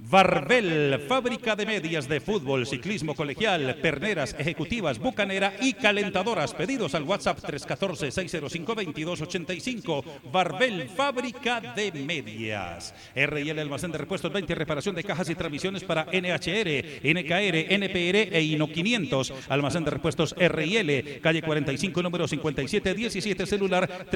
Barbel, fábrica de medias de fútbol, ciclismo colegial, perneras, ejecutivas, bucanera y calentadoras. Pedidos al WhatsApp 314-605-2285. Barbel, fábrica de medias. R&L Almacén de Repuestos 20, reparación de cajas y transmisiones para NHR, NKR, NPR e Hino 500. Almacén de Repuestos R&L, calle 45, número 5717, celular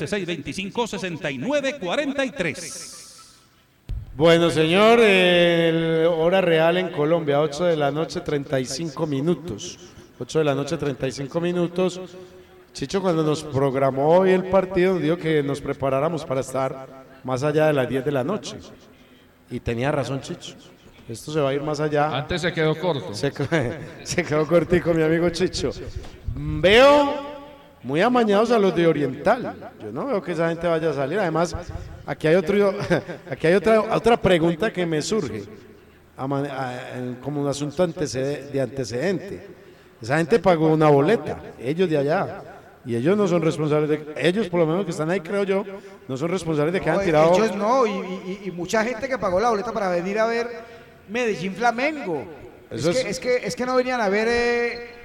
313-625-6943. Bueno, señor, hora real en Colombia, 8 de la noche, 35 minutos. 8 de la noche, 35 minutos. Chicho, cuando nos programó hoy el partido, nos dijo que nos preparáramos para estar más allá de las 10 de la noche. Y tenía razón, Chicho. Esto se va a ir más allá. Antes se quedó corto. Se quedó cortico, mi amigo Chicho. Veo muy amañados a los de Oriental. Yo no veo que esa gente vaya a salir. Además, aquí hay otra pregunta que me surge como un asunto de antecedente. Esa gente pagó una boleta, ellos de allá, y ellos no son responsables ellos por lo menos que están ahí, creo yo, no son responsables de que han tirado. Ellos no, y mucha gente que pagó la boleta para venir a ver Medellín Flamengo. Es que no venían a ver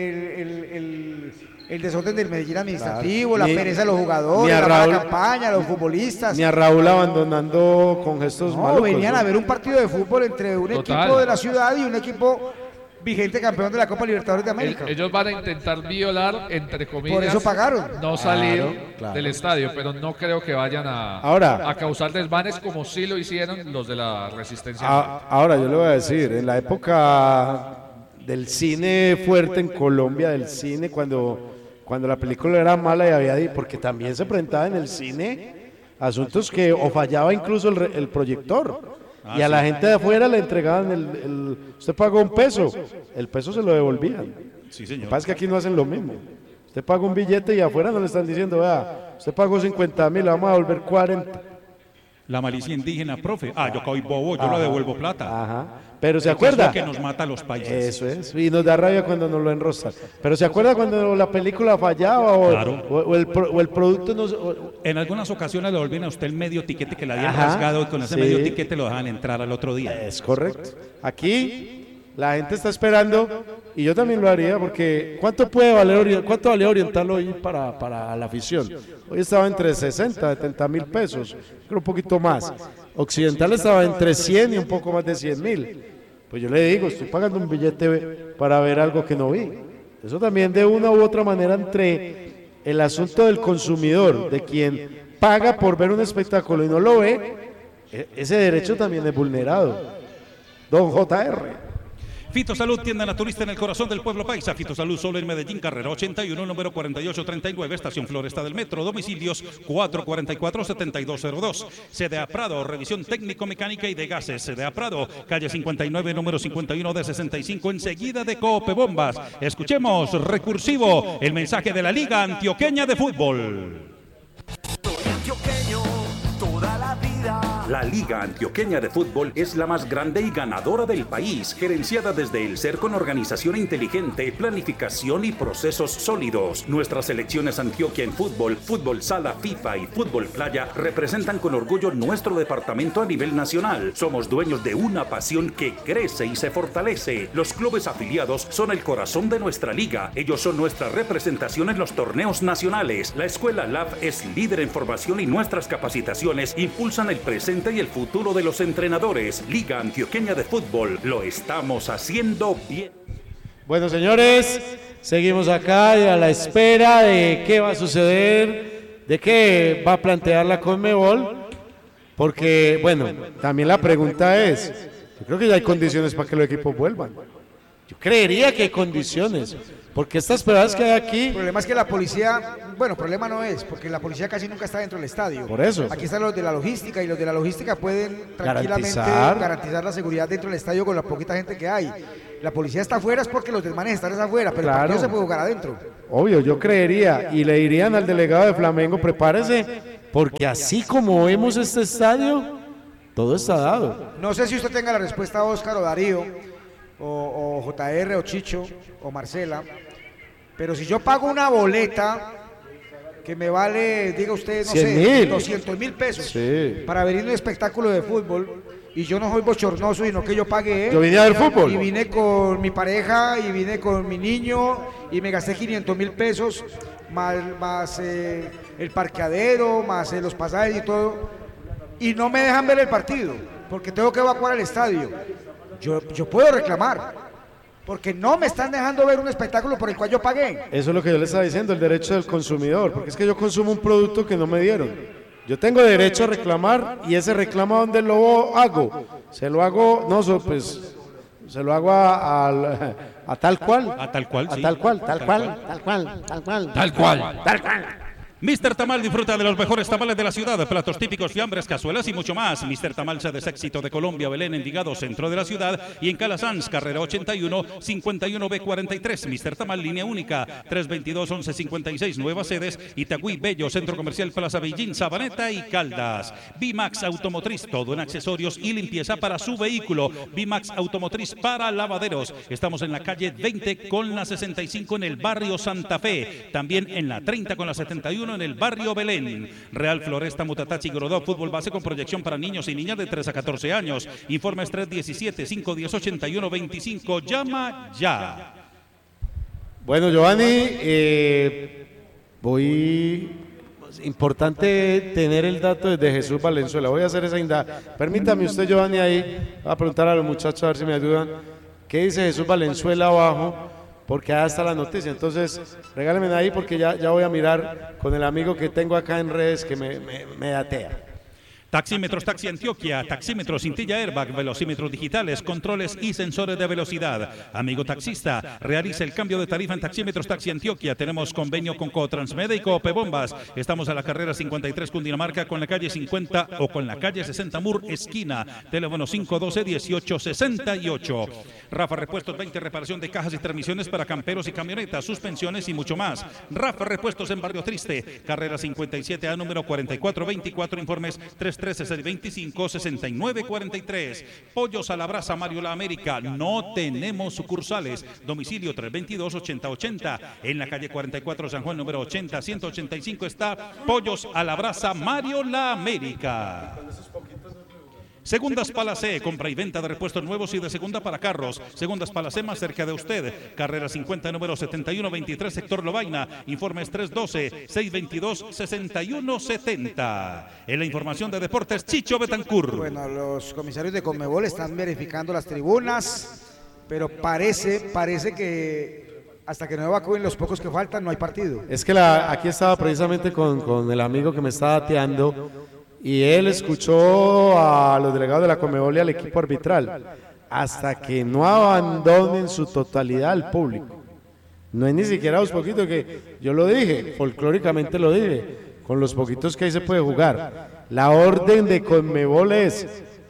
el desorden del Medellín administrativo, claro, la pereza de los jugadores, la mala campaña, los futbolistas. Ni a Raúl abandonando con gestos malucos. Venían a ver un partido de fútbol entre un equipo de la ciudad y un equipo vigente campeón de la Copa Libertadores de América. Ellos van a intentar violar, entre comillas. Por eso pagaron. No salir del estadio, pero no creo que vayan a causar desmanes como sí lo hicieron los de la Resistencia. Ahora yo le voy a decir, en la época del cine fuerte en Colombia, del cine cuando la película era mala y había, porque también se presentaba en el cine asuntos que o fallaba incluso el proyector y a la gente de afuera le entregaban usted pagó $1, el peso se lo devolvían. Sí, señor. Lo que pasa es que aquí no hacen lo mismo. Usted paga un billete y afuera no le están diciendo, vea, usted pagó 50.000, le vamos a devolver 40. La malicia indígena, profe. Yo soy bobo, yo lo devuelvo plata. Aja. Pero se acuerda. Es lo que nos mata a los países. Eso es. Y nos da rabia cuando nos lo enroscan. Pero se acuerda cuando la película fallaba o el producto no. En algunas ocasiones le volvían a usted el medio tiquete que le habían rasgado y con ese medio tiquete lo dejaban entrar al otro día. Es correcto. Aquí la gente está esperando y yo también lo haría porque ¿cuánto valía Oriental hoy para la afición? Hoy estaba entre 60 y 70 mil pesos, creo un poquito más. Occidental estaba entre 100 y un poco más de 100.000. Pues yo le digo, estoy pagando un billete para ver algo que no vi. Eso también de una u otra manera entre el asunto del consumidor, de quien paga por ver un espectáculo y no lo ve, ese derecho también es vulnerado. Don JR. Fito Salud, tienda naturista en el corazón del pueblo paisa. Fito Salud solo en Medellín, carrera 81, número 4839, estación Floresta del Metro. Domicilios 444-7202. CDA Prado, revisión técnico-mecánica y de gases. CDA Prado, calle 59, número 51 de 65, enseguida de Cope Bombas. Escuchemos, recursivo, el mensaje de la Liga Antioqueña de Fútbol. La Liga Antioqueña de Fútbol es la más grande y ganadora del país, gerenciada desde el ser con organización inteligente, planificación y procesos sólidos. Nuestras selecciones Antioquia en fútbol, fútbol sala, FIFA y fútbol playa representan con orgullo nuestro departamento a nivel nacional. Somos dueños de una pasión que crece y se fortalece. Los clubes afiliados son el corazón de nuestra liga. Ellos son nuestra representación en los torneos nacionales. La Escuela LAF es líder en formación y nuestras capacitaciones impulsan el presente y el futuro de los entrenadores. Liga Antioqueña de Fútbol, lo estamos haciendo bien. Bueno, señores, seguimos acá a la espera de qué va a suceder, de qué va a plantear la Conmebol, porque, bueno, también la pregunta es, yo creo que ya hay condiciones para que los equipos vuelvan. Yo creería que hay condiciones, porque estas pruebas que hay aquí... El problema es que la policía, problema no es, porque la policía casi nunca está dentro del estadio. Por eso. Aquí están los de la logística, y los de la logística pueden tranquilamente garantizar la seguridad dentro del estadio con la poquita gente que hay. La policía está afuera es porque los desmanes están afuera, pero el partido se puede jugar adentro. Obvio, yo creería, y le dirían al delegado de Flamengo, prepárese, porque así como vemos este estadio, todo está dado. No sé si usted tenga la respuesta, Oscar o Darío, o JR, o Chicho, o Marcela, pero si yo pago una boleta que me vale, diga usted, no 100.000. 200.000 pesos Sí. para venir a un espectáculo de fútbol, y yo no soy bochornoso, sino que yo pagué. Yo vine a ver fútbol. Y vine con mi pareja, y vine con mi niño, y me gasté 500.000 pesos, más el parqueadero, más los pasajes y todo, y no me dejan ver el partido, porque tengo que evacuar el estadio. Yo puedo reclamar, porque no me están dejando ver un espectáculo por el cual yo pagué. Eso es lo que yo le estaba diciendo, el derecho del consumidor, porque es que yo consumo un producto que no me dieron. Yo tengo derecho a reclamar, y ese reclamo, ¿dónde lo hago? Se lo hago, pues se lo hago a tal cual. A tal cual, sí. Tal cual. Mr. Tamal disfruta de los mejores tamales de la ciudad, platos típicos, fiambres, cazuelas y mucho más. Mr. Tamal se de éxito de Colombia, Belén, Envigado, centro de la ciudad, y en Calasanz, carrera 81, 51B43. Mr. Tamal, línea única, 322-1156, nuevas sedes, Itagüí, Bello, Centro Comercial Plaza Beijín, Sabaneta y Caldas. Bimax Automotriz, todo en accesorios y limpieza para su vehículo. Bimax Automotriz para lavaderos. Estamos en la calle 20 con la 65 en el barrio Santa Fe. También en la 30 con la 71 en el barrio Belén. Real Floresta, Mutatachi, Gorodó, fútbol base con proyección para niños y niñas de 3 a 14 años. Informes 317-510-8125. Llama ya. Bueno, Giovanni, importante tener el dato desde Jesús Valenzuela. Voy a hacer esa indagación. Permítame usted, Giovanni, ahí, voy a preguntar a los muchachos a ver si me ayudan. ¿Qué dice Jesús Valenzuela abajo? Porque ahí está la noticia, entonces regálenme ahí porque ya voy a mirar con el amigo que tengo acá en redes que me datea. Taxímetros Taxi Antioquia, taxímetros, cintilla airbag, velocímetros digitales, controles y sensores de velocidad. Amigo taxista, realiza el cambio de tarifa en Taxímetros Taxi Antioquia. Tenemos convenio con Cotransmedia y Coop Bombas. Estamos a la carrera 53 Cundinamarca con la calle 50 o con la calle 60 Mur, esquina. Teléfono 512-1868. Rafa Repuestos 20, reparación de cajas y transmisiones para camperos y camionetas, suspensiones y mucho más. Rafa Repuestos en Barrio Triste, carrera 57A, número 4424, informes 313-625-6943. Pollos a la brasa Mario La América. No tenemos sucursales. Domicilio 322-8080. En la calle 44 San Juan, número 80-185 está Pollos a la brasa Mario La América. Segundas Palacé, compra y venta de repuestos nuevos y de segunda para carros. Segundas Palacé, más cerca de usted. Carrera 50, número 7123, sector Lovaina. Informes 312-622-6170. En la información de deportes, Chicho Betancur. Bueno, los comisarios de Conmebol están verificando las tribunas, pero parece que hasta que no evacúen los pocos que faltan, no hay partido. Es que aquí estaba precisamente con el amigo que me estaba dateando, y él escuchó a los delegados de la Conmebol y al equipo arbitral. Hasta que no abandonen su totalidad al público. No es ni siquiera los poquitos que yo lo dije, folclóricamente lo dije, con los poquitos que ahí se puede jugar. La orden de Conmebol es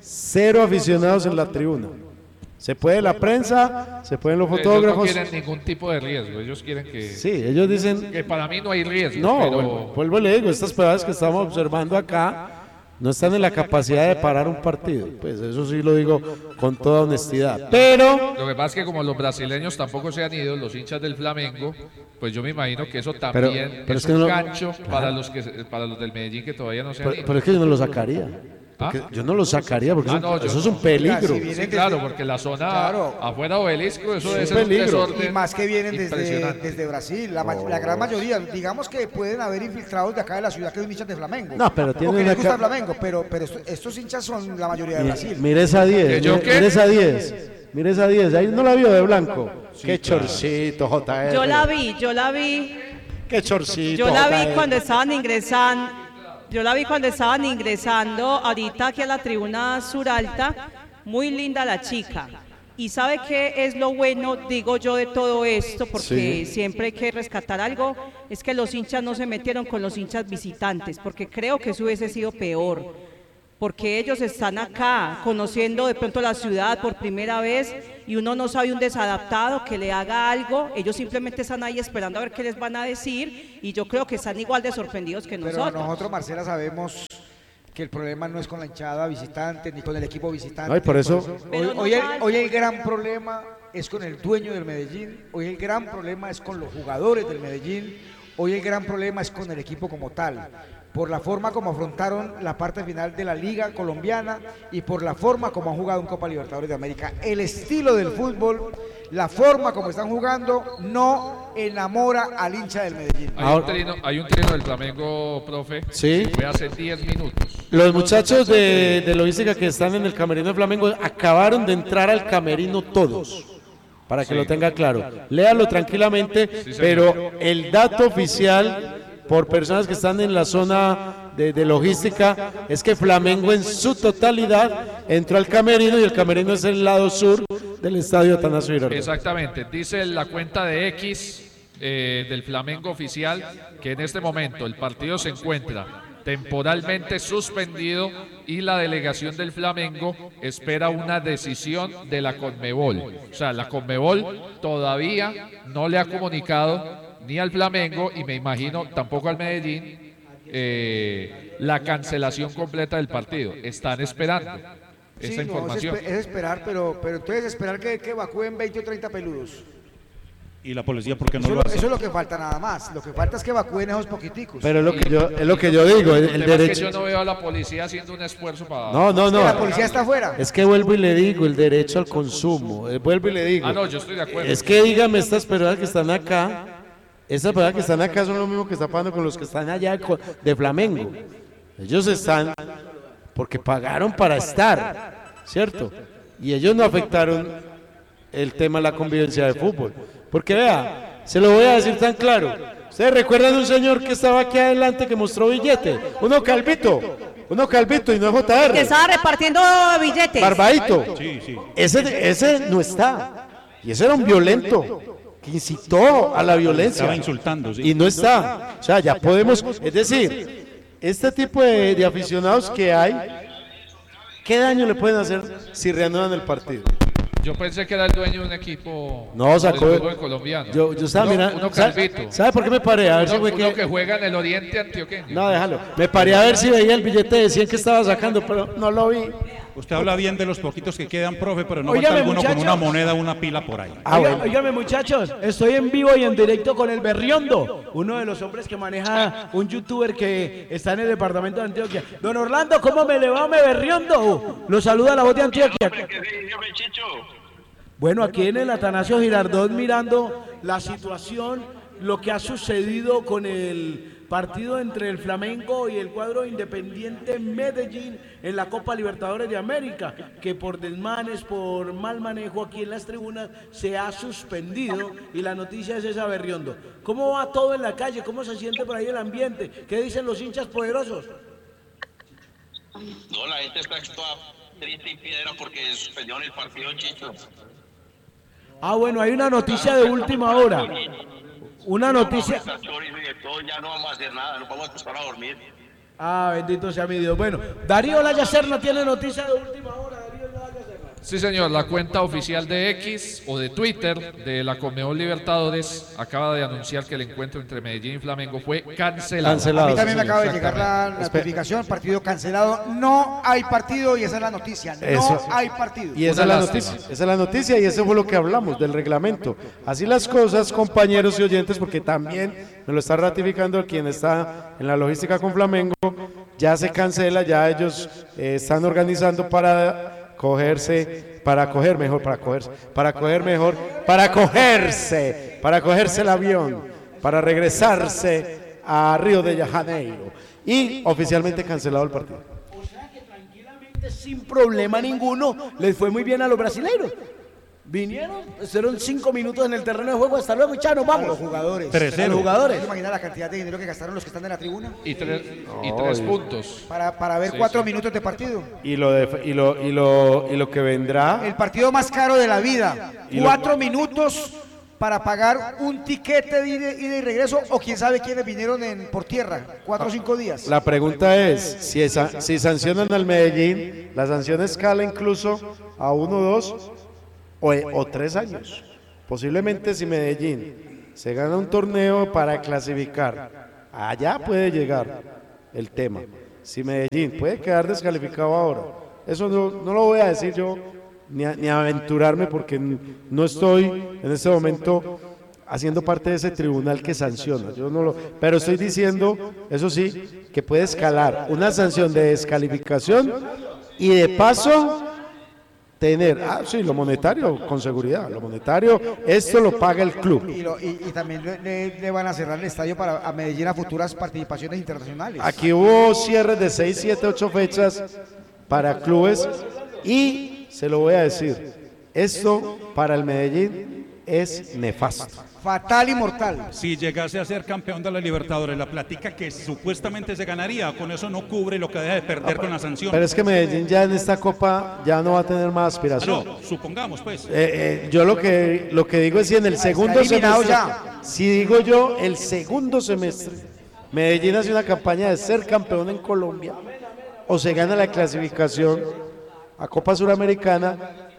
0 aficionados en la tribuna. Se puede la prensa, se pueden los fotógrafos. Ellos no quieren ningún tipo de riesgo, ellos quieren que... Sí, ellos dicen... Que para mí no hay riesgo. No, pero... bueno, vuelvo y le digo, estas pedadas que estamos observando acá no están en la capacidad de parar un partido. Pues eso sí lo digo con toda honestidad. Pero... Lo que pasa es que como los brasileños tampoco se han ido, los hinchas del Flamengo, pues yo me imagino que eso también es un gancho para los del Medellín que todavía no se han ido. Pero es que yo no lo sacaría. Yo no lo sacaría porque eso es un peligro. Sí, claro, porque la zona afuera Obelisco, eso es un peligro. desorden. Y más que vienen desde Brasil, la gran mayoría, digamos que pueden haber infiltrados de acá de la ciudad que son hinchas de Flamengo. No, pero tienen les gusta Flamengo, pero estos hinchas son la mayoría de Brasil. Mire esa 10, mire esa 10. Mire esa 10, ahí no la vio de blanco. Sí, qué chorcito, JR. Yo la vi. Qué chorcito. Yo la vi cuando estaban ingresando. Yo la vi cuando estaban ingresando ahorita aquí a la tribuna sur alta. Muy linda la chica. Y ¿sabe qué es lo bueno, digo yo, de todo esto? Porque siempre hay que rescatar algo. Es que los hinchas no se metieron con los hinchas visitantes, porque creo que eso hubiese sido peor. Porque ellos están acá, conociendo de pronto la ciudad por primera vez, y uno no sabe un desadaptado que le haga algo. Ellos simplemente están ahí esperando a ver qué les van a decir, y yo creo que están igual de sorprendidos que nosotros. Pero nosotros, Marcela, sabemos que el problema no es con la hinchada visitante, ni con el equipo visitante. Ay, por eso... Hoy el gran problema es con el dueño del Medellín, hoy el gran problema es con los jugadores del Medellín, Hoy el gran problema es con el equipo como tal, por la forma como afrontaron la parte final de la Liga Colombiana y por la forma como han jugado en Copa Libertadores de América. El estilo del fútbol, la forma como están jugando, no enamora al hincha del Medellín. Hay un trino del Flamengo, profe, sí, fue hace 10 minutos. Los muchachos de logística que están en el camerino de Flamengo acabaron de entrar al camerino todos. Para que lo tenga claro, léalo tranquilamente, pero el dato oficial por personas que están en la zona de logística es que Flamengo en su totalidad entró al camerino y el camerino es el lado sur del estadio Atanasio Girardot. Exactamente, dice la cuenta de X del Flamengo oficial que en este momento el partido se encuentra temporalmente suspendido y la delegación del Flamengo espera una decisión de la Conmebol. O sea, la Conmebol todavía no le ha comunicado ni al Flamengo y me imagino tampoco al Medellín la cancelación completa del partido. Están esperando esa información. Es esperar, pero entonces esperar que evacúen 20 o 30 peludos. Y la policía, ¿por qué no lo hace? Eso es lo que falta nada más. Lo que falta es que evacúen esos poquiticos. Pero es lo que yo digo, el derecho. Es que yo no veo a la policía haciendo un esfuerzo para. No. La policía está afuera. Es que vuelvo y le digo, el derecho al consumo. Vuelvo y le digo. No, yo estoy de acuerdo. Es que dígame, estas personas que están acá, son lo mismo que está pasando con los que están allá de Flamengo. Ellos están porque pagaron para estar, ¿cierto? Y ellos no afectaron el tema de la convivencia de fútbol. Porque vea, se lo voy a decir tan claro. ¿Ustedes recuerdan un señor que estaba aquí adelante que mostró billete? Uno calvito y no es JR. Que estaba repartiendo billetes. Barbadito. Sí. Ese no está. Y ese era un violento que incitó a la violencia. Estaba insultando, sí. Y no está. O sea, ya podemos, es decir, este tipo de aficionados que hay, ¿qué daño le pueden hacer si reanudan el partido? Yo pensé que era el dueño de un equipo colombiano. Yo estaba mirando. Uno calvito. ¿Sabe por qué me paré? A ver si fue que juega en el oriente antioqueño. No, déjalo. Me paré a ver si veía el billete de 100 que estaba sacando, pero no lo vi. Usted habla bien de los poquitos que quedan, profe, pero no falta alguno con una moneda, una pila por ahí. Óigame, muchachos, estoy en vivo y en directo con el Berriondo, uno de los hombres que maneja un youtuber que está en el departamento de Antioquia. Don Orlando, ¿cómo me le va, Berriondo? Lo saluda la voz de Antioquia. Bueno, aquí en el Atanasio Girardot mirando la situación, lo que ha sucedido con el partido entre el Flamengo y el cuadro Independiente Medellín en la Copa Libertadores de América, que por desmanes, por mal manejo aquí en las tribunas, se ha suspendido y la noticia es esa, Berriondo. ¿Cómo va todo en la calle? ¿Cómo se siente por ahí el ambiente? ¿Qué dicen los hinchas poderosos? No, la gente está toda triste y piedra porque suspendieron el partido, Chicho. Bueno, hay una noticia de última hora. Una noticia. Ya no vamos a hacer nada, no vamos a empezar a dormir. Bendito sea mi Dios. Bueno, Darío Laya Serna tiene noticia de última hora. Sí, señor, la cuenta oficial de X o de Twitter de la Conmebol Libertadores acaba de anunciar que el encuentro entre Medellín y Flamengo fue cancelado. A mí también me acaba de llegar la notificación, partido cancelado. No hay partido y esa es la noticia. Hay partido. Y esa es la noticia. Esa es la noticia y eso fue lo que hablamos del reglamento. Así las cosas, compañeros y oyentes, porque también me lo está ratificando quien está en la logística con Flamengo. Ya se cancela, ya ellos están organizando para cogerse el avión, para regresarse a Río de Janeiro y oficialmente cancelado el partido. O sea que tranquilamente, sin problema ninguno, les fue muy bien a los brasileños. Vinieron, estuvieron 5 minutos en el terreno de juego, hasta luego y chao, nos vamos. A los jugadores. 3-0. Los jugadores. ¿Se imagina la cantidad de dinero que gastaron los que están en la tribuna? Y tres puntos. Para ver 4 minutos de partido. Y lo que vendrá. El partido más caro de la vida. 4 minutos para pagar un tiquete de ida y regreso, o quién sabe quiénes vinieron por tierra, 4 o 5 días. La pregunta es, si sancionan al Medellín, la sanción escala incluso a 1, 2 o 3 años. Posiblemente si Medellín se gana un torneo para clasificar, allá puede llegar el tema. Si Medellín puede quedar descalificado ahora, eso no lo voy a decir yo, ni aventurarme, porque no estoy en este momento haciendo parte de ese tribunal que sanciona. Yo no lo, pero estoy diciendo, eso sí, que puede escalar una sanción de descalificación y de paso tener, sí, lo monetario, con seguridad, lo monetario, esto lo paga el club. Y también le van a cerrar el estadio a Medellín a futuras participaciones internacionales. Aquí hubo cierres de 6, 7, 8 fechas para clubes y se lo voy a decir, esto para el Medellín es nefasto. Fatal y mortal. Si llegase a ser campeón de la Libertadores, la plática que supuestamente se ganaría, con eso no cubre lo que deja de perder con la sanción. Pero es que Medellín ya en esta Copa ya no va a tener más aspiración. No, supongamos pues. Yo lo que digo es si en el segundo semestre, si digo yo el segundo semestre, Medellín hace una campaña de ser campeón en Colombia o se gana la clasificación a Copa Suramericana,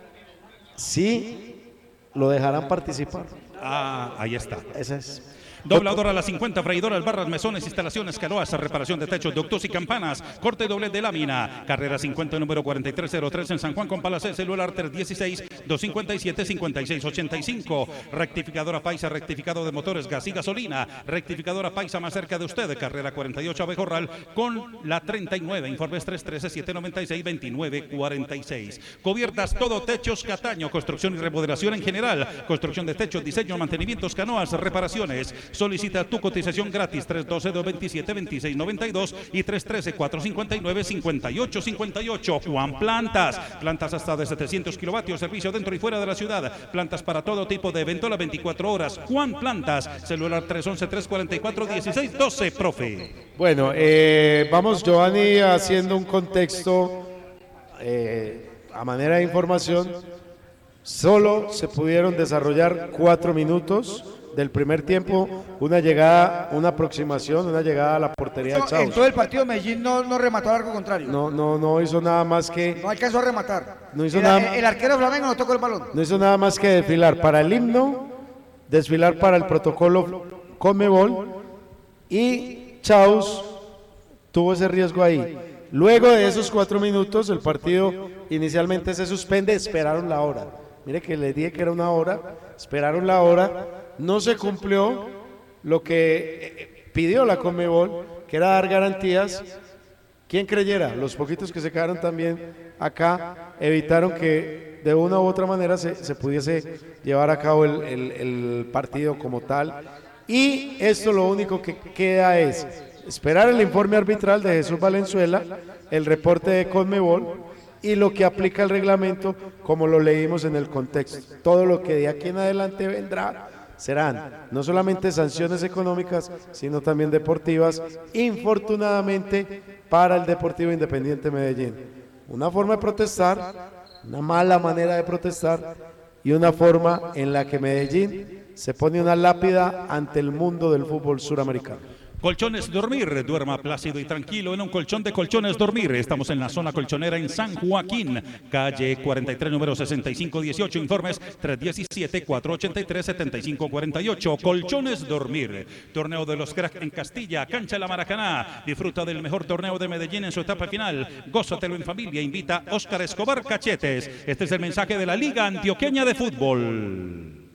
sí lo dejarán participar. Ahí está. Esa es. Dobladora a las 50, freidoras, barras, mesones, instalaciones, canoas, reparación de techos, ductos y campanas, corte doble de lámina, carrera 50, número 4303 en San Juan con Palacé, celular 316-257-5685, rectificadora Paisa, rectificado de motores, gas y gasolina, rectificadora Paisa más cerca de usted, carrera 48 Abejorral con la 39, informes 313-796-2946, cubiertas todo techos Cataño, construcción y remodelación en general, construcción de techos, diseño, mantenimientos, canoas, reparaciones. Solicita tu cotización gratis 312-227-2692 y 313-459-5858. Juan Plantas. Plantas hasta de 700 kilovatios, servicio dentro y fuera de la ciudad. Plantas para todo tipo de evento las 24 horas. Juan Plantas. Celular 311-344-1612, profe. Bueno, vamos Giovanni haciendo un contexto a manera de información. Solo se pudieron desarrollar 4 minutos del primer tiempo, una llegada, una aproximación, una llegada a la portería de Chaus. En todo el partido Medellín no remató al arco contrario. No hizo nada más que... No alcanzó a rematar. No hizo nada, el arquero Flamengo no tocó el balón. No hizo nada más que desfilar para el himno, desfilar para el protocolo Conmebol y Chaus tuvo ese riesgo ahí. Luego de esos 4 minutos, el partido inicialmente se suspende, esperaron la hora. Mire que les dije que era una hora, esperaron la hora. No se cumplió lo que pidió la Conmebol, que era dar garantías. ¿Quién creyera? Los poquitos que se quedaron también acá evitaron que de una u otra manera se pudiese llevar a cabo el partido como tal. Y esto lo único que queda es esperar el informe arbitral de Jesús Valenzuela, el reporte de Conmebol y lo que aplica el reglamento como lo leímos en el contexto. Todo lo que de aquí en adelante vendrá serán no solamente sanciones económicas, sino también deportivas, infortunadamente para el Deportivo Independiente Medellín. Una forma de protestar, una mala manera de protestar y una forma en la que Medellín se pone una lápida ante el mundo del fútbol suramericano. Colchones Dormir, duerma plácido y tranquilo en un colchón de Colchones Dormir. Estamos en la zona colchonera en San Joaquín, calle 43, número 6518. Informes 317-483-7548. Colchones Dormir. Torneo de los Cracks en Castilla, cancha La Maracaná. Disfruta del mejor torneo de Medellín en su etapa final. Gózatelo en familia. Invita Óscar Escobar Cachetes. Este es el mensaje de la Liga Antioqueña de Fútbol.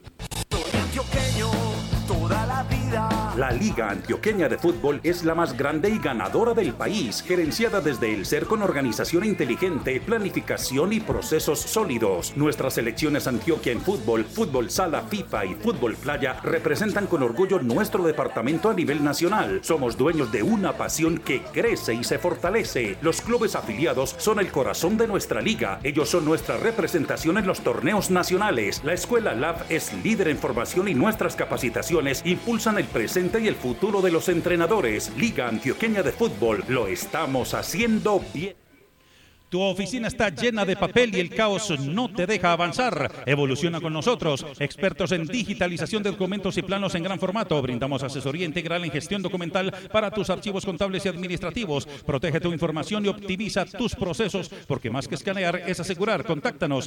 Toda la vida. La Liga Antioqueña de Fútbol es la más grande y ganadora del país, gerenciada desde el ser con organización inteligente, planificación y procesos sólidos. Nuestras selecciones Antioquia en fútbol, fútbol sala, FIFA y fútbol playa representan con orgullo nuestro departamento a nivel nacional. Somos dueños de una pasión que crece y se fortalece. Los clubes afiliados son el corazón de nuestra liga. Ellos son nuestra representación en los torneos nacionales. La Escuela LAF es líder en formación y nuestras capacitaciones impulsan el presente y el futuro de los entrenadores. Liga Antioqueña de Fútbol, lo estamos haciendo bien. Tu oficina está llena de papel y el caos no te deja avanzar. Evoluciona con nosotros, expertos en digitalización de documentos y planos en gran formato. Brindamos asesoría integral en gestión documental para tus archivos contables y administrativos. Protege tu información y optimiza tus procesos, porque más que escanear es asegurar. Contáctanos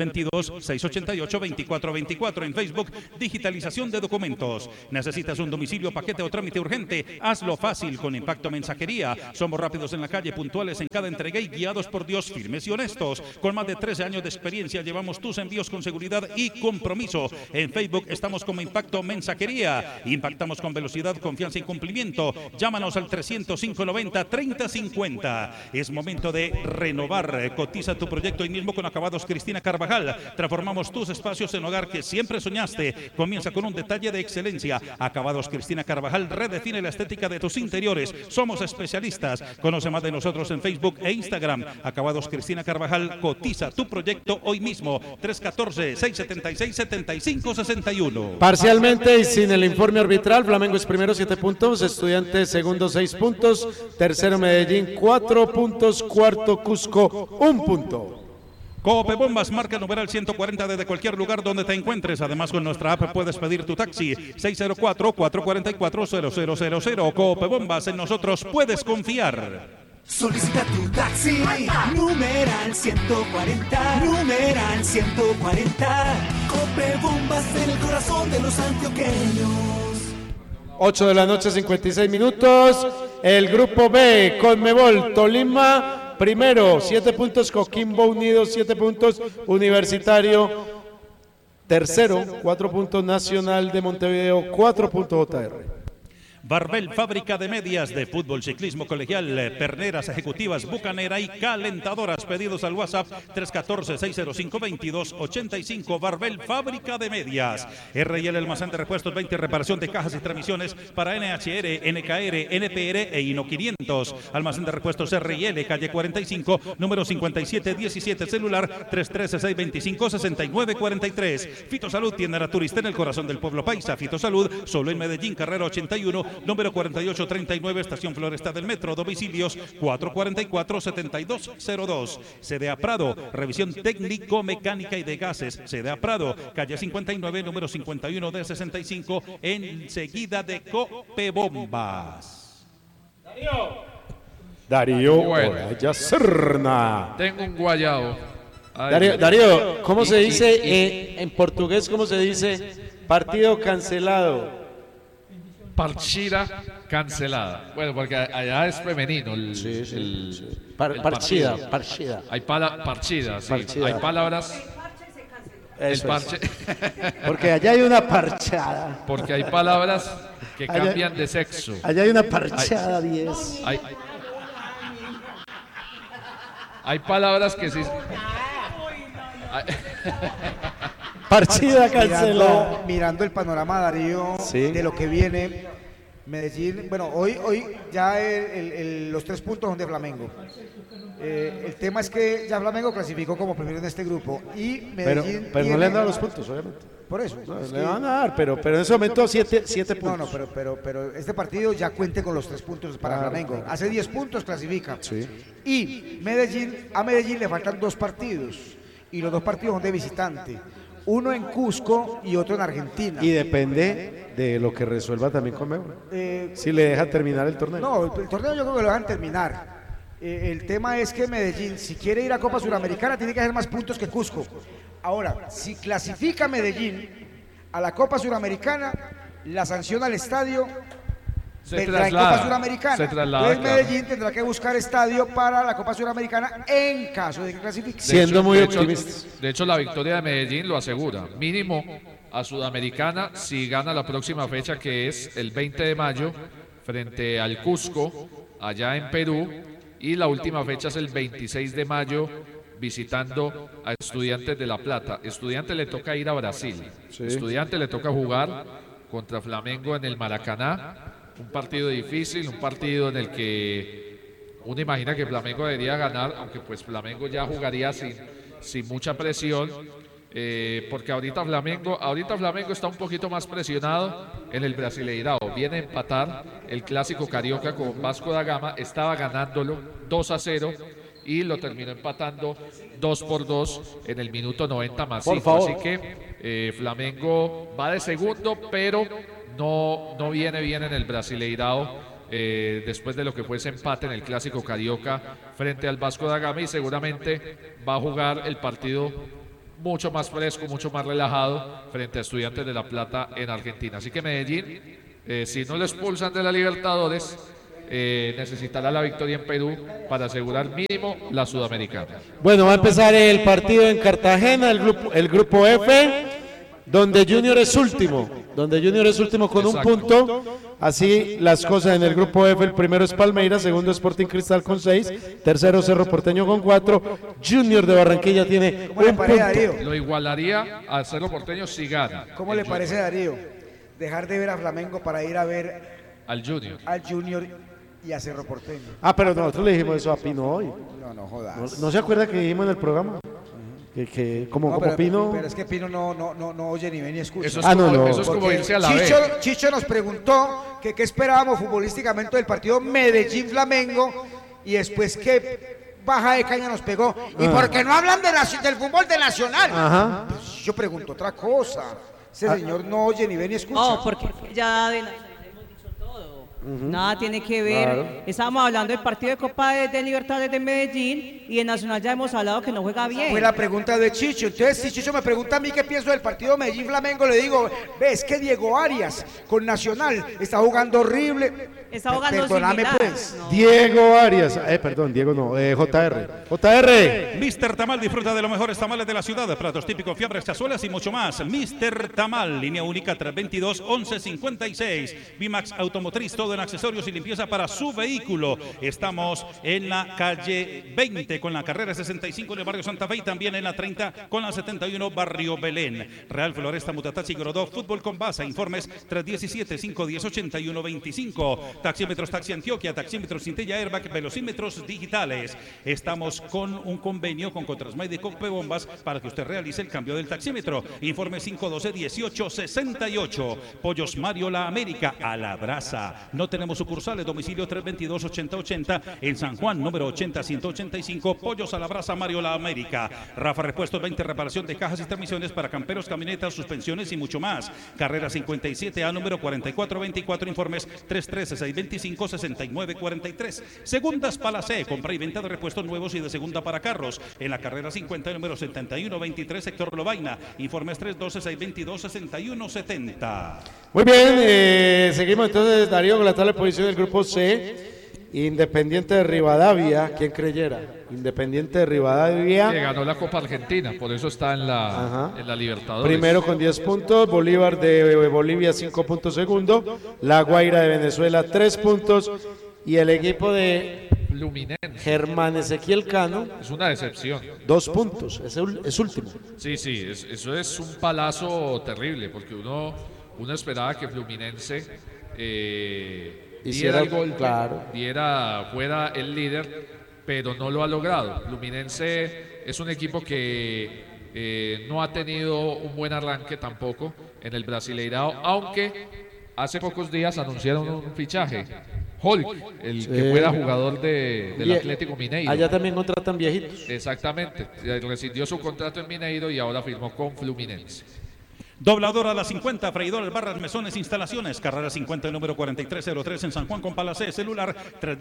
322-688-2424 en Facebook, Digitalización de Documentos. ¿Necesitas un domicilio, paquete o trámite urgente? Hazlo fácil con Impacto Mensajería. Somos rápidos en la calle, puntuales en cada entrega y guiados por Dios limpios, firmes y honestos. Con más de 13 años de experiencia llevamos tus envíos con seguridad y compromiso. En Facebook estamos como Impacto Mensajería. Impactamos con velocidad, confianza y cumplimiento. Llámanos al 300-590-3050. Es momento de renovar. Cotiza tu proyecto hoy mismo con Acabados Cristina Carvajal. Transformamos tus espacios en hogar que siempre soñaste. Comienza con un detalle de excelencia. Acabados Cristina Carvajal redefine la estética de tus interiores. Somos especialistas. Conoce más de nosotros en Facebook e Instagram. Acabados Cristina Carvajal. Cotiza tu proyecto hoy mismo. 314-676-7561. Parcialmente y sin el informe arbitral, Flamengo es primero 7 puntos, Estudiantes segundo 6 puntos, tercero Medellín 4 puntos, cuarto Cusco 1 punto. Cope Bombas, marca el numeral 140 desde cualquier lugar donde te encuentres. Además, con nuestra app puedes pedir tu taxi. 604-444-0000. Cope Bombas, en nosotros puedes confiar. Solicita tu taxi, numeral 140, numeral 140. Cope Bombas en el corazón de los antioqueños. 8 de la noche, 56 minutos. El grupo B, Conmebol, Tolima. Primero, 7 puntos, Coquimbo Unido, 7 puntos, Universitario. Tercero, 4 puntos, Nacional de Montevideo, 4 puntos, JR. Barbel, fábrica de medias de fútbol, ciclismo colegial, perneras ejecutivas, bucanera y calentadoras. Pedidos al WhatsApp 314-605-2285. Barbel, fábrica de medias. R&L Almacén de Repuestos 20, reparación de cajas y transmisiones para NHR, NKR, NPR e Hino 500. Almacén de Repuestos R&L, calle 45, número 5717, celular 313-625-6943. Fitosalud, tienda naturista en el corazón del pueblo paisa. Fitosalud, solo en Medellín, carrera 81, número 4839, estación Floresta del Metro, domicilios 444-7202. CDA Prado, revisión técnico, mecánica y de gases. CDA Prado, calle 59, número 51 de 65, enseguida de Cope Bombas. Darío Bueno. Oraya Serna. Tengo un guayabo. Ay, Darío, ¿cómo se dice en portugués? ¿Cómo se dice? Partido cancelado. Partida cancelada. Bueno, porque allá es femenino. Partida. Hay partida, sí. Partida. Hay palabras. El parche. Porque allá hay una parchada. Porque hay palabras que Allá- cambian de sexo. Allá hay una parchada 10. Hay palabras que sí. Partida cancelada. Mirando el panorama, Darío, Sí. de lo que viene, Medellín, bueno, hoy ya los 3 puntos son de Flamengo. El tema es que ya Flamengo clasificó como primero en este grupo y Medellín Pero no le han dado los puntos, obviamente. Por eso. No, es le que- van a dar, pero en ese momento 7 puntos. No, pero este partido ya cuente con los 3 puntos para Claro, Flamengo. claro. Hace 10 puntos clasifica. Sí. Y a Medellín le faltan 2 partidos. Y los 2 partidos son de visitante. Uno en Cusco y otro en Argentina. Y depende de lo que resuelva también Conmebol. Si le deja terminar el torneo. No, el torneo yo creo que lo van a terminar. El tema es que Medellín, si quiere ir a Copa Suramericana, tiene que hacer más puntos que Cusco. Ahora, si clasifica Medellín a la Copa Suramericana, la sanción al estadio Se vendrá en traslada, Copa Suramericana. se traslada, Entonces claro. Medellín tendrá que buscar estadio para la Copa Suramericana en caso de que clasifique. Siendo muy De hecho, optimistas. De hecho, la victoria de Medellín lo asegura. Mínimo a Sudamericana si gana la próxima fecha, que es el 20 de mayo, frente al Cusco, allá en Perú. Y la última fecha es el 26 de mayo, visitando a Estudiantes de La Plata. Estudiantes le toca ir a Brasil. Estudiantes le toca jugar contra Flamengo en el Maracaná. Un partido difícil, un partido en el que uno imagina que Flamengo debería ganar, aunque pues Flamengo ya jugaría sin mucha presión, porque ahorita Flamengo está un poquito más presionado en el Brasileirao. Viene a empatar el clásico carioca con Vasco da Gama, estaba ganándolo 2-0 y lo terminó empatando 2-2 en el minuto 90 más Por 5. favor. Así que Flamengo va de segundo, pero no viene bien en el Brasileirao. Después de lo que fue ese empate en el clásico carioca frente al Vasco da Gama, y seguramente va a jugar el partido mucho más fresco, mucho más relajado frente a Estudiantes de La Plata en Argentina. Así que Medellín, si no lo expulsan de la Libertadores, necesitará la victoria en Perú para asegurar mínimo la sudamericana. Bueno, va a empezar el partido en Cartagena, el grupo F, donde Junior es último, con un punto. Así las cosas en el grupo F: el primero es Palmeiras, segundo Sporting Cristal con 6, tercero Cerro Porteño con 4, Junior de Barranquilla tiene un punto. Lo igualaría a Cerro Porteño si gana. ¿Cómo le parece, Darío, dejar de ver a Flamengo para ir a ver al Junior y a Cerro Porteño? Pero nosotros le dijimos eso a Pino hoy. No jodas. ¿No se acuerda que dijimos en el programa? Como Pino. Pero es que Pino no oye ni ve ni escucha. Eso es como irse a la B. Chicho nos preguntó que qué esperábamos futbolísticamente del partido Medellín-Flamengo y después qué baja de caña nos pegó. ¿Y por qué no hablan del fútbol de Nacional? Ajá. Pues yo pregunto otra cosa. Ese señor no oye ni ve ni escucha. No, porque ya de Nacional hemos dicho todo. Nada tiene que ver. Claro. Estábamos hablando del partido de Copa de Libertadores de Medellín y en Nacional ya hemos hablado que no juega bien. Fue la pregunta de Chicho. Entonces, si Chicho me pregunta a mí qué pienso del partido Medellín-Flamengo, le digo, ves que Diego Arias con Nacional está jugando horrible. Está jugando Perdóname, similar. pues. No. Diego Arias, Diego no, JR. Mr. Tamal disfruta de los mejores tamales de la ciudad, platos típicos, fiambres, cazuelas y mucho más. Mr. Tamal, línea única 322-1156. Bimax Automotriz, todo en accesorios y limpieza para su vehículo. Estamos en la calle 20 con la carrera 65 en el barrio Santa Fe y también en la 30 con la 71 barrio Belén. Real Floresta, Mutatachi, Grodó, Fútbol con Baza. Informes 317-510-8125. Taxímetros Taxi Antioquia, taxímetros Centella Airbag, velocímetros digitales. Estamos con un convenio con Contrasmay de Cope Bombas para que usted realice el cambio del taxímetro. Informe 512-1868. Pollos Mario La América a la brasa. No tenemos sucursales, domicilio 322-8080 en San Juan, número 80-185. Pollos a la brasa Mario La América. Rafa Repuestos 20, reparación de cajas y transmisiones para camperos, camionetas, suspensiones y mucho más. Carrera 57A, número 4424. Informes 313-625-6943. Segundas Palacé, compra y venta de repuestos nuevos y de segunda para carros. En la carrera 50, número 7123, sector Lovaina. Informes 312-622-6170. Muy bien, seguimos entonces, Darío, con la tabla de posición del grupo C. Independiente de Rivadavia, ¿quién creyera? Independiente de Rivadavia. Que ganó la Copa Argentina, por eso está en la Libertadores. Primero con 10 puntos, Bolívar de Bolivia 5 puntos segundo, La Guaira de Venezuela 3 puntos y el equipo de Fluminense. Germán Ezequiel Cano. Es una decepción. 2 puntos, es último. Sí, eso es un palazo terrible, porque uno esperaba que Fluminense diera el gol, claro, fuera el líder, pero no lo ha logrado. Fluminense es un equipo que no ha tenido un buen arranque tampoco en el Brasileirao, aunque hace pocos días anunciaron un fichaje. Hulk, el que fuera jugador del Atlético Mineiro. Allá también contratan viejitos. Exactamente, rescindió su contrato en Mineiro y ahora firmó con Fluminense. Dobladora a las 50, freidora, barras, mesones, instalaciones. Carrera 50, número 4303 en San Juan con Palacé. Celular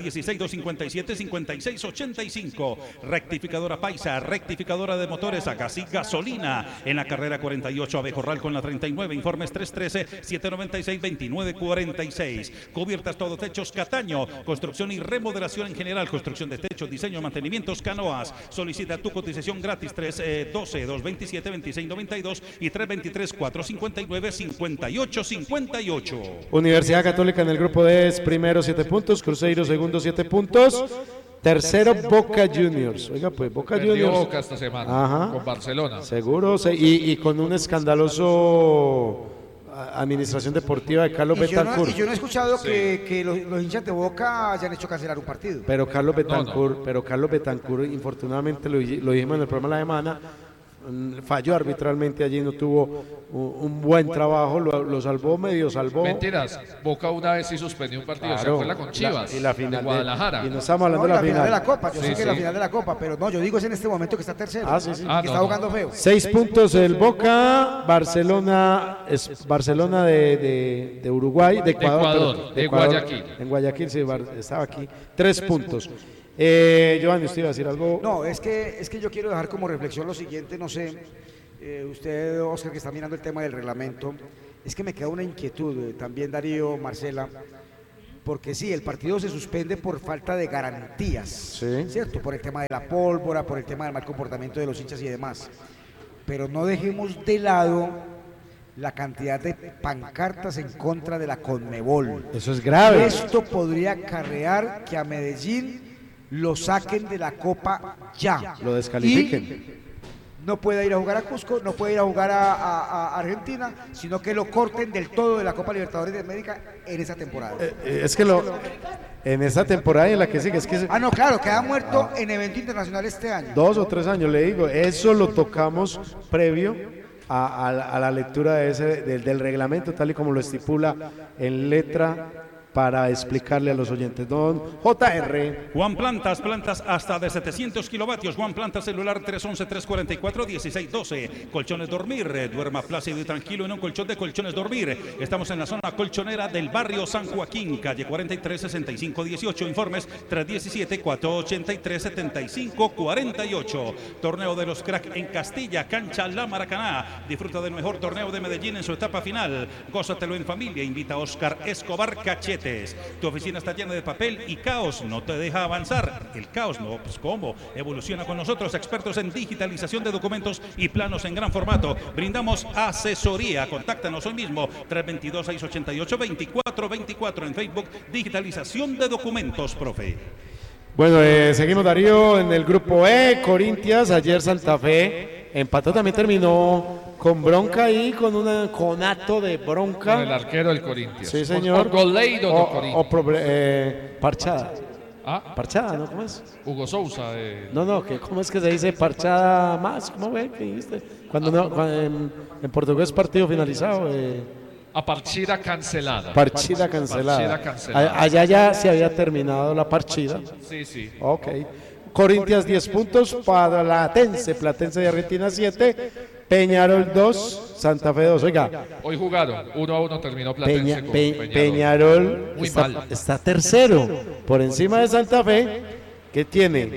316-257-5685. Rectificadora Paisa, rectificadora de motores a gas y gasolina. En la carrera 48, Abejorral con la 39. Informes 313-796-2946. Cubiertas todo techos Cataño. Construcción y remodelación en general. Construcción de techos, diseño, mantenimientos, canoas. Solicita tu cotización gratis 312-227-2692 y 323-459-5858. Universidad Católica en el grupo D es primero 7 puntos, Cruzeiro segundo 7 puntos, tercero Boca Juniors. Oiga, pues Boca Perdió Juniors. Boca esta semana con Barcelona. Seguro, y con un escandaloso administración deportiva de Carlos Betancourt. Y yo no he escuchado que los hinchas de Boca hayan hecho cancelar un partido. Pero Carlos Betancourt, infortunadamente lo dijimos en el programa de la semana, falló arbitralmente allí, no tuvo un buen trabajo, lo salvó, medio salvó. Mentiras, Boca una vez sí suspendió un partido, ¿se acuerda con Chivas? Y la final de Guadalajara. Y no estamos hablando de la final de la Copa, yo sé que la final de la Copa, pero no, yo digo es en este momento que está tercero, que está jugando feo. 6 puntos el Boca, Barcelona de Uruguay, de Ecuador, de Guayaquil. En Guayaquil, sí, estaba aquí, 3 puntos. Giovanni, ¿usted iba a decir algo? No, es que yo quiero dejar como reflexión lo siguiente, no sé, usted, Oscar, que está mirando el tema del reglamento, es que me queda una inquietud, también Darío, Marcela, porque sí, el partido se suspende por falta de garantías, Sí. ¿cierto? Por el tema de la pólvora, por el tema del mal comportamiento de los hinchas y demás. Pero no dejemos de lado la cantidad de pancartas en contra de la Conmebol. Eso es grave. Esto podría acarrear que a Medellín lo saquen de la Copa ya. Lo descalifiquen. Y no puede ir a jugar a Cusco, no puede ir a jugar a Argentina, sino que lo corten del todo de la Copa Libertadores de América en esa temporada. Es que en esta temporada y en la que sigue, es que No, claro, queda muerto en evento internacional este año. 2 o 3 años, le digo, eso lo tocamos previo a la lectura del reglamento, tal y como lo estipula en letra, para explicarle a los oyentes. Don JR. Juan Plantas hasta de 700 kilovatios. Juan Plantas celular 311-344-1612. Colchones dormir. Duerma plácido y tranquilo en un colchón de colchones dormir. Estamos en la zona colchonera del barrio San Joaquín, calle 43-65-18. Informes 317-483-75-48. Torneo de los Crack en Castilla, cancha La Maracaná. Disfruta del mejor torneo de Medellín en su etapa final. Gózatelo en familia. Invita a Oscar Escobar Cachete. Tu oficina está llena de papel y caos no te deja avanzar. El caos no, pues ¿cómo? Evoluciona con nosotros, expertos en digitalización de documentos y planos en gran formato. Brindamos asesoría. Contáctanos hoy mismo, 322-688-2424 en Facebook, digitalización de documentos, profe. Bueno, seguimos, Darío, en el grupo E. Corinthians, ayer Santa Fe empató, también terminó con bronca ahí, con un conato de bronca. Con el arquero del Corinthians. Sí, señor. O goleiro do Corinthians. Parchada. Ah, Parchada, ¿no? ¿Cómo es? Hugo Sousa. No, ¿cómo es que se dice parchada más? ¿Cómo ve? ¿Qué dijiste? Cuando en portugués partido finalizado. A partida cancelada. Partida cancelada. Partida cancelada. Allá ya se había terminado la partida. Sí, sí. Ok. Corinthians 10 puntos, Platense de Argentina 7, Peñarol 2, Santa Fe 2. Oiga, Hoy jugaron, 1-1 terminó Platense con Peñarol Muy mal. está tercero, por encima de Santa Fe, que tiene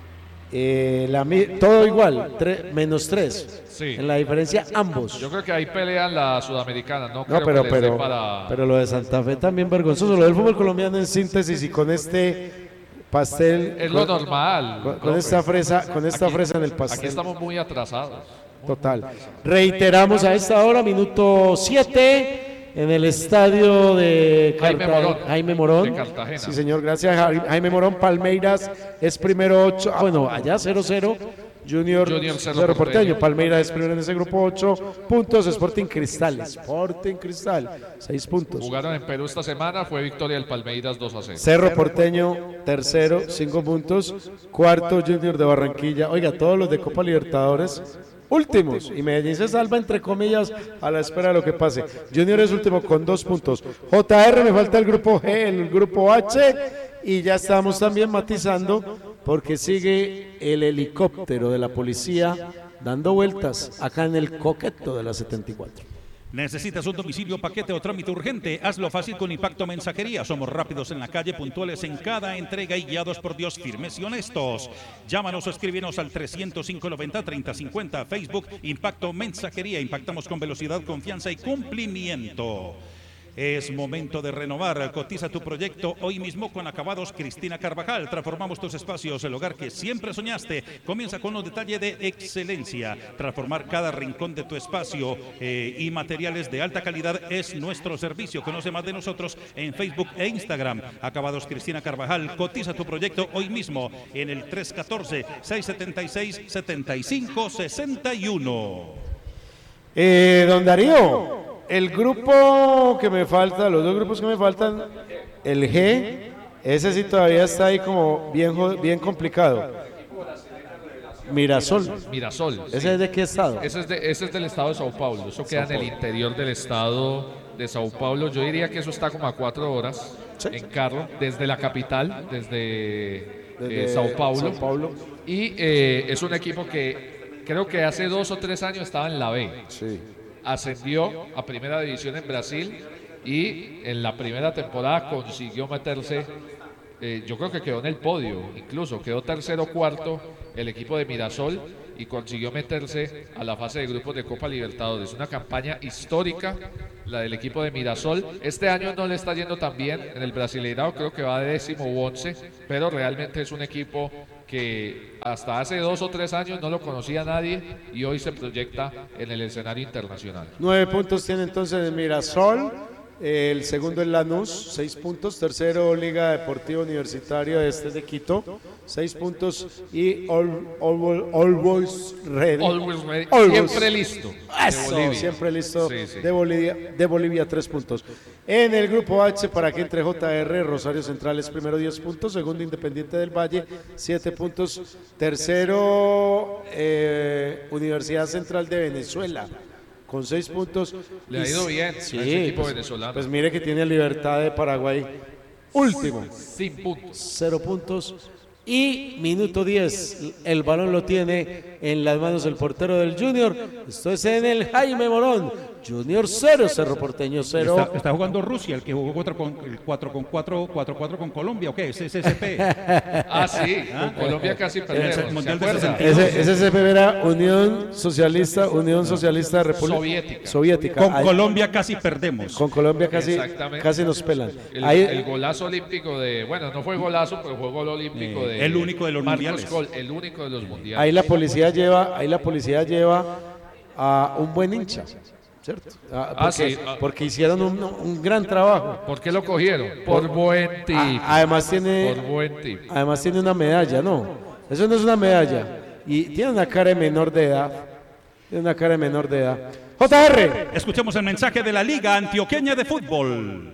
todo igual, -3. Sí. En la diferencia ambos. Yo creo que ahí pelean la Sudamericana, no creo pero, que les dé para... pero lo de Santa Fe también vergonzoso, lo del fútbol colombiano en síntesis, y con este pastel, Es lo normal. con esta fresa en el pastel. Aquí estamos muy atrasados. Total. Reiteramos a esta hora, minuto 7, en el estadio de Jaime Morón. De Cartagena. Sí, señor, gracias Jaime Morón. Palmeiras es primero 8. Allá 0-0. Junior Cerro Porteño. Palmeiras es primero en ese grupo, 8 puntos. Sporting Cristal, 6 puntos. Jugaron en Perú esta semana, fue victoria del Palmeiras 2-0. Cerro Porteño, tercero, 5 puntos. Cuarto, Junior de Barranquilla. Oiga, todos los de Copa Libertadores últimos, y Medellín se salva entre comillas a la espera de lo que pase. Junior es último con 2 puntos. JR, me falta el grupo G, el grupo H, y ya estamos también matizando porque sigue el helicóptero de la policía dando vueltas acá en el coqueto de la 74. ¿Necesitas un domicilio, paquete o trámite urgente? Hazlo fácil con Impacto Mensajería. Somos rápidos en la calle, puntuales en cada entrega y guiados por Dios, firmes y honestos. Llámanos o escríbenos al 300-590-3050. Facebook, Impacto Mensajería. Impactamos con velocidad, confianza y cumplimiento. Es momento de renovar. Cotiza tu proyecto hoy mismo con Acabados Cristina Carvajal. Transformamos tus espacios, el hogar que siempre soñaste. Comienza con un detalle de excelencia. Transformar cada rincón de tu espacio y materiales de alta calidad es nuestro servicio. Conoce más de nosotros en Facebook e Instagram. Acabados Cristina Carvajal. Cotiza tu proyecto hoy mismo en el 314-676-7561. Don Darío, el grupo que me falta, los dos grupos que me faltan, el G, ese sí todavía está ahí como bien complicado. Mirasol. ¿Ese sí. es de qué estado? Ese es del estado de Sao Paulo. Eso queda en el interior del estado de Sao Paulo. Yo diría que eso está como a 4 horas en carro desde la capital, desde Sao Paulo. Y es un equipo que creo que hace 2 o 3 años estaba en la B. Sí. Ascendió a primera división en Brasil y en la primera temporada consiguió meterse, yo creo que quedó en el podio, incluso quedó tercero o cuarto el equipo de Mirasol y consiguió meterse a la fase de grupos de Copa Libertadores. Una campaña histórica la del equipo de Mirasol. Este año no le está yendo tan bien en el Brasileirao, creo que va de 10º u 11, pero realmente es un equipo que hasta hace 2 o 3 años no lo conocía nadie y hoy se proyecta en el escenario internacional. 9 puntos tiene entonces el Mirasol, el segundo es Lanús, 6 puntos, tercero Liga Deportiva Universitaria de Quito, 6 puntos y Always Ready. Always ready. Always. Siempre listo. Eso, siempre listo. Sí, sí. De Bolivia 3 puntos. En el grupo H, para que entre JR, Rosario Central es primero 10 puntos, segundo Independiente del Valle 7 puntos, tercero Universidad Central de Venezuela con 6 puntos. Le ha ido bien a ese equipo venezolano. Pues mire que tiene Libertad de Paraguay último, sin puntos, 0 puntos. Y minuto 10, el balón lo tiene en las manos del portero del Junior. Esto es en el Jaime Morón. Junior 0, Cerro Porteño 0. Está jugando Rusia, el que jugó el 4-4 con Colombia, ¿o qué? Es SSP. Ah, sí, con Colombia casi perdemos. El Mundial de ¿Se acuerda? 62. SSP era Unión Socialista República Soviética. Con Colombia casi perdemos. Con Colombia casi Exactamente. nos pelan. El golazo olímpico de, bueno, no fue golazo, pero fue gol olímpico de el único de los Marcos mundiales. Gol, el único de los mundiales. Ahí la policía lleva a un buen hincha, ¿cierto? Porque hicieron un gran trabajo. ¿Por qué lo cogieron? Por buen tipo. Además tiene una medalla, ¿no? Eso no es una medalla. Y tiene una cara de menor de edad. JR. Escuchemos el mensaje de la Liga Antioqueña de Fútbol.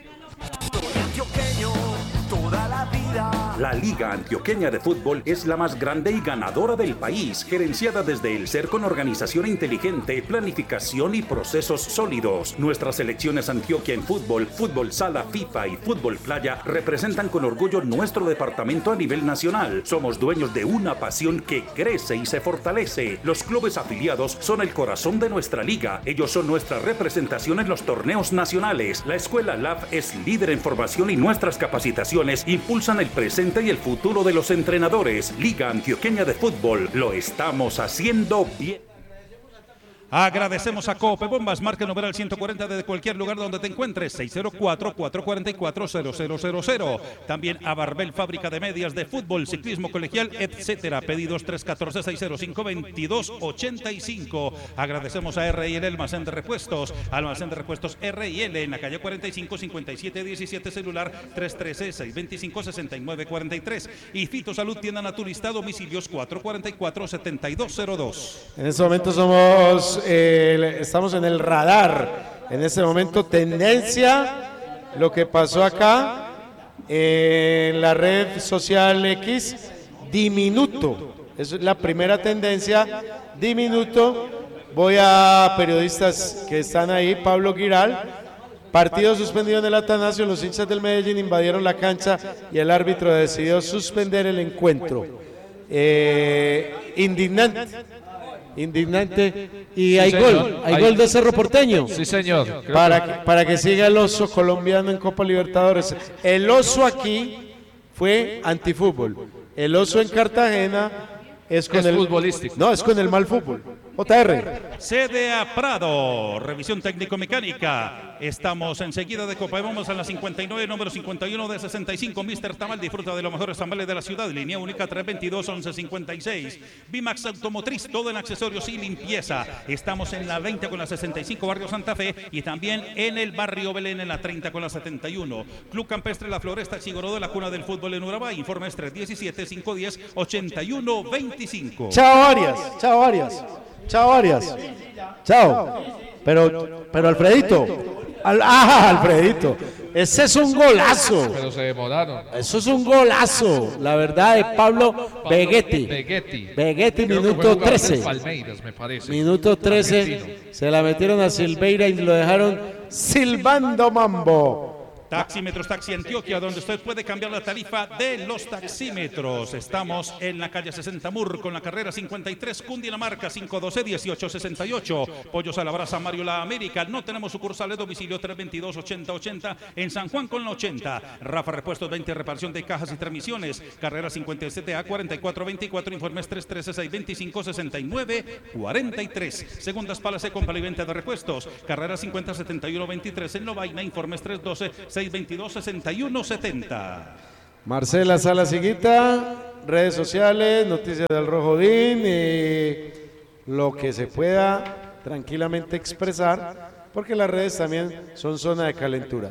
La Liga Antioqueña de Fútbol es la más grande y ganadora del país, gerenciada desde el ser con organización inteligente, planificación y procesos sólidos. Nuestras selecciones Antioquia en fútbol, fútbol sala, FIFA y fútbol playa representan con orgullo nuestro departamento a nivel nacional. Somos dueños de una pasión que crece y se fortalece. Los clubes afiliados son el corazón de nuestra liga. Ellos son nuestra representación en los torneos nacionales. La Escuela LAF es líder en formación y nuestras capacitaciones impulsan el presente y el futuro de los entrenadores. Liga Antioqueña de Fútbol, lo estamos haciendo bien. Agradecemos a Cope Bombas, marca el numeral 140 desde cualquier lugar donde te encuentres, 604-444-0000. También a Barbel, fábrica de medias de fútbol, ciclismo colegial, etcétera. Pedidos 314-605-2285. Agradecemos a R&L Almacén de Repuestos, R&L en la calle 45-5717, celular 313-625-6943. Y Fito Salud, tienda naturista, domicilios 444-7202. En este momento estamos en el radar. En este momento, tendencia, lo que pasó acá en la red social X, diminuto. Esa es la primera tendencia, diminuto. Voy a periodistas que están ahí. Pablo Giral. Partido suspendido en el Atanasio. Los hinchas del Medellín invadieron la cancha y el árbitro decidió suspender el encuentro. Indignante. Y hay gol de Cerro Porteño. Sí, señor. Para que siga el oso colombiano en Copa Libertadores. El oso aquí fue antifútbol. El oso en Cartagena es futbolístico. No, es con el mal fútbol. JR. CDA Prado, revisión técnico-mecánica. Estamos enseguida de Copa. Vamos a la 59, número 51 de 65. Mr. Tamal, disfruta de los mejores tamales de la ciudad. Línea única 322-1156. Bimax Automotriz, todo en accesorios y limpieza. Estamos en la 20 con la 65, Barrio Santa Fe. Y también en el Barrio Belén, en la 30 con la 71. Club Campestre La Floresta, Chigoró, de la cuna del fútbol en Urabá. Informes 317-510-8125. Chao, Arias. Chao. Pero Alfredito. Alfredito. Ese es un golazo. Pero se demoraron. Eso es un golazo. La verdad, de Pablo Vegetti, minuto 13. Palmeiras, me parece. Minuto 13. Se la metieron a Silveira y lo dejaron silbando mambo. Taxímetros Taxi Antioquia, donde usted puede cambiar la tarifa de los taxímetros. Estamos en la calle 60 Mur con la carrera 53, Cundinamarca 512-1868. Pollos a la Brasa, Mario La América. No tenemos sucursales, domicilio 322-8080 en San Juan con la 80. Rafa Repuestos 20, reparación de cajas y transmisiones. Carrera 57A 4424, informes 313-625-6943. Segundas Palas, compra y venta de repuestos. Carrera 5071-23 en Lovaina, informes 312-622-6170. Marcela Salas Higuita, redes sociales, noticias del Rojo Din, lo que se pueda tranquilamente expresar, porque las redes también son zona de calentura.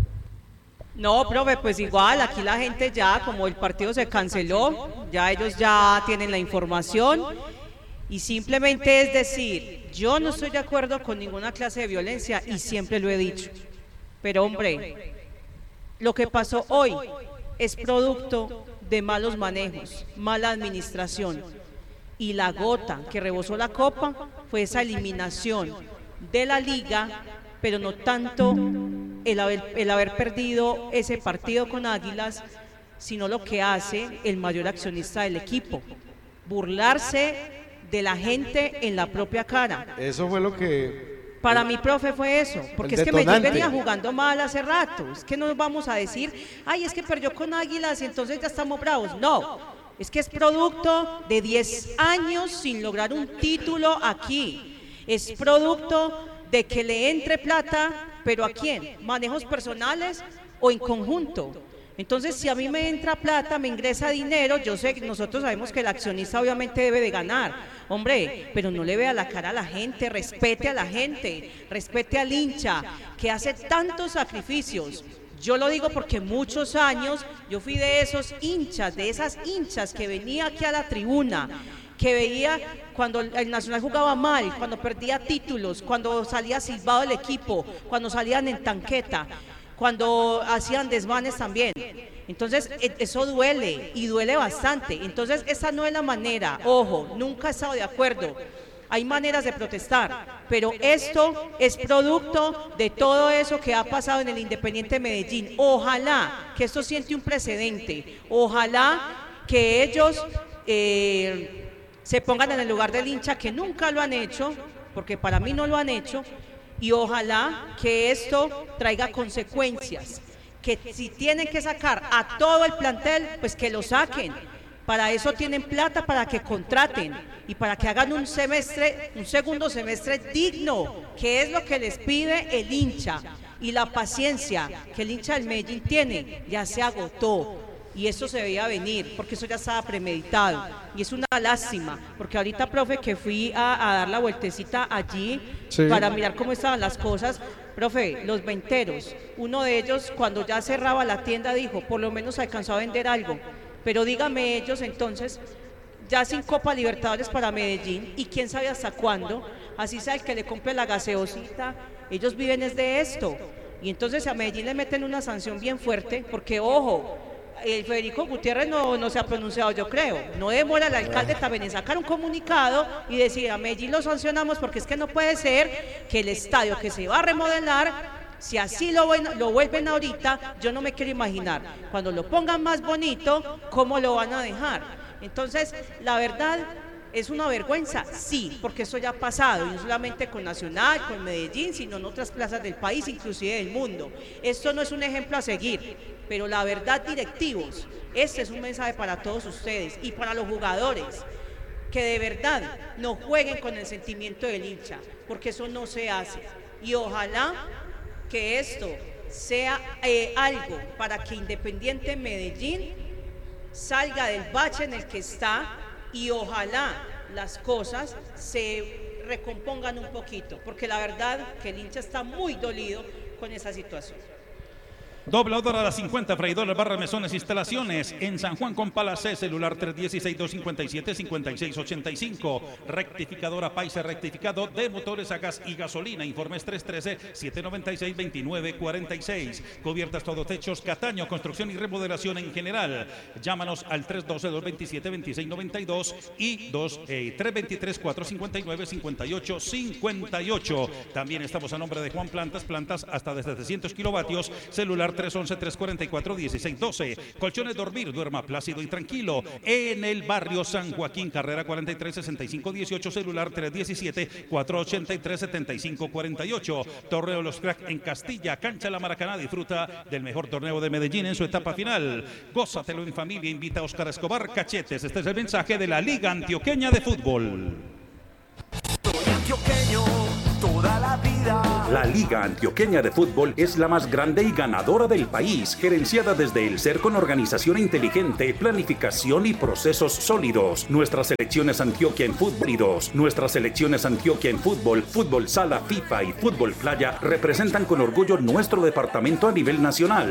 No, profe, pues igual, aquí la gente ya, como el partido se canceló, ya ellos ya tienen la información y simplemente es decir, yo no estoy de acuerdo con ninguna clase de violencia y siempre lo he dicho, pero hombre, lo que pasó hoy es producto de malos manejos, mala administración y la gota que rebosó la copa fue esa eliminación de la liga, pero no tanto el haber perdido ese partido con Águilas, sino lo que hace el mayor accionista del equipo, burlarse de la gente en la propia cara. Eso fue lo que... Para mí, profe, fue eso, porque es que Medellín venía jugando mal hace rato, es que no nos vamos a decir, ay, es que perdió con Águilas y entonces ya estamos bravos, no, es que es producto de 10 años sin lograr un título aquí, es producto de que le entre plata, pero ¿a quién? ¿Manejos personales o en conjunto? Entonces, si a mí me entra plata, me ingresa dinero, yo sé que nosotros sabemos que el accionista obviamente debe de ganar, hombre, pero no le vea la cara a la gente, respete a la gente, respete al hincha, que hace tantos sacrificios. Yo lo digo porque muchos años yo fui de esos hinchas, de esas hinchas que venía aquí a la tribuna, que veía cuando el Nacional jugaba mal, cuando perdía títulos, cuando salía silbado el equipo, cuando salían en tanqueta, cuando hacían desmanes también. Entonces eso duele y duele bastante. Entonces esa no es la manera, ojo, nunca he estado de acuerdo. Hay maneras de protestar, pero esto es producto de todo eso que ha pasado en el Independiente Medellín. Ojalá que esto siente un precedente, ojalá que ellos se pongan en el lugar del hincha, que nunca lo han hecho, porque para mí no lo han hecho, y ojalá que esto traiga consecuencias, que si tienen que sacar a todo el plantel, pues que lo saquen. Para eso tienen plata, para que contraten y para que hagan un segundo semestre digno, que es lo que les pide el hincha. Y la paciencia que el hincha del Medellín tiene ya se agotó. Y eso se veía venir, porque eso ya estaba premeditado. Y es una lástima, porque ahorita, profe, que fui a dar la vueltecita allí para mirar cómo estaban las cosas, profe, los venteros, uno de ellos cuando ya cerraba la tienda dijo, por lo menos alcanzó a vender algo. Pero dígame ellos entonces, ya sin Copa Libertadores para Medellín, y quién sabe hasta cuándo, así sea el que le compre la gaseosita, ellos viven es de esto. Y entonces a Medellín le meten una sanción bien fuerte, porque ojo, el Federico Gutiérrez no se ha pronunciado, yo creo. No demora el alcalde también en sacar un comunicado y decir a Medellín lo sancionamos, porque es que no puede ser que el estadio que se va a remodelar, si así lo vuelven ahorita, yo no me quiero imaginar, cuando lo pongan más bonito, cómo lo van a dejar. Entonces, la verdad, ¿es una vergüenza? Sí, porque eso ya ha pasado, y no solamente con Nacional, con Medellín, sino en otras plazas del país, inclusive del mundo. Esto no es un ejemplo a seguir, pero la verdad, directivos, este es un mensaje para todos ustedes y para los jugadores, que de verdad no jueguen con el sentimiento del hincha, porque eso no se hace. Y ojalá que esto sea algo para que Independiente Medellín salga del bache en el que está, y ojalá las cosas se recompongan un poquito, porque la verdad que el hincha está muy dolido con esa situación. Dobladora a las 50, freidores, barras, mesones, instalaciones en San Juan con Palacé, celular 316-257-5685, rectificadora Paisa, rectificado de motores a gas y gasolina, informes 313-796-2946, cubiertas todo techos, Cataño, construcción y remodelación en general. Llámanos al 312-227-2692 y 323-459-5858. También estamos a nombre de Juan Plantas hasta de 700 kilovatios, celular celular 311-344-1612. Colchones Dormir, duerma plácido y tranquilo. En el barrio San Joaquín, carrera 43-65-18, celular 317-483-7548. Torneo Los Crack en Castilla, cancha La Maracaná. Disfruta del mejor torneo de Medellín en su etapa final. Gózatelo en familia. Invita a Oscar Escobar Cachetes. Este es el mensaje de la Liga Antioqueña de Fútbol. Antioqueño, toda la vida. La Liga Antioqueña de Fútbol es la más grande y ganadora del país, gerenciada desde el ser con organización inteligente, planificación y procesos sólidos. Nuestras selecciones Antioquia en fútbol, fútbol sala, FIFA y fútbol playa representan con orgullo nuestro departamento a nivel nacional.